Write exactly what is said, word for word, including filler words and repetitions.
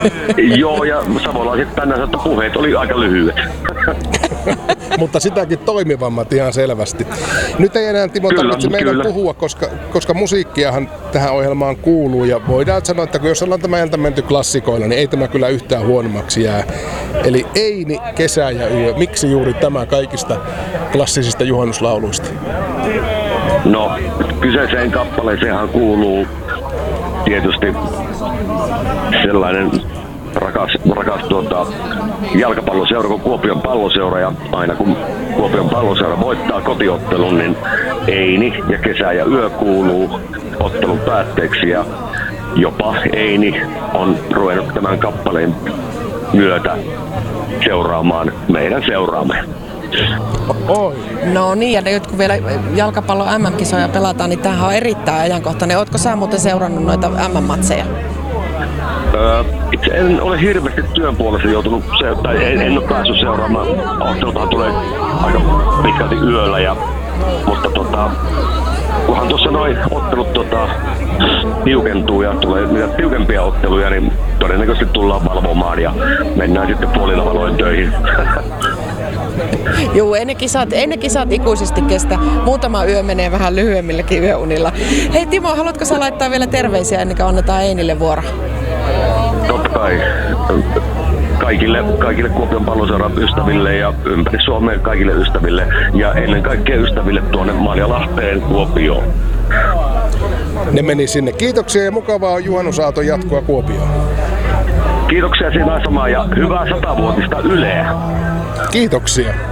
Joo, ja savolaiset tänään että puheet oli aika lyhyet. Mutta sitäkin toimivammat ihan selvästi. Nyt ei enää Timo Kyllä, tarvitse meidän kyllä. puhua, koska, koska musiikkiahan tähän ohjelmaan kuuluu. Ja voidaan sanoa, että jos ollaan tämä ilta menty klassikoilla, niin ei tämä kyllä yhtään huonommaksi jää. Eli Eini, Kesä ja Yö. Miksi juuri tämä kaikista klassisista juhannuslauluista? No, kyseiseen kappaleeseenhan kuuluu tietysti sellainen rakas, rakas tuota, jalkapalloseura kuin Kuopion Palloseura, ja aina kun Kuopion Palloseura voittaa kotiottelun, niin Eini ja Kesä ja Yö kuuluu ottelun päätteeksi, ja jopa Eini on ruvennut tämän kappaleen myötä seuraamaan meidän seuraamme. Oi. No niin, ja nyt kun vielä jalkapallon M M-kisoja pelataan, niin tämähän on erittäin ajankohtainen. Ootko sä muuten seurannut noita M M-matseja? Öö, itse en ole hirveästi työn puolesta joutunut, se, tai en, en ole päässyt seuraamaan. Ottelutahan tulee aika pitkälti yöllä, ja, mutta tota, kunhan tuossa noin ottelut tota, tiukentuu ja tulee niitä tiukempia otteluja, niin todennäköisesti tullaan valvomaan ja mennään sitten puolilla valoin töihin. Joo, ei ne kisat, ei ne kisat ikuisesti kestä. Muutama yö menee vähän lyhyemmilläkin yöunilla. Hei Timo, haluatko sä laittaa vielä terveisiä ennen kuin annetaan Einille vuoro? Totta kai. Kaikille, kaikille Kuopion Palloseuran ystäville ja ympäri Suomeen kaikille ystäville ja ennen kaikkea ystäville tuonne Marjalahteen Kuopioon. Ne meni sinne. Kiitoksia ja mukavaa juhannusaaton jatkoa Kuopioon. Kiitoksia siitä samaa ja hyvää satavuotista Yleä. Kiitoksia.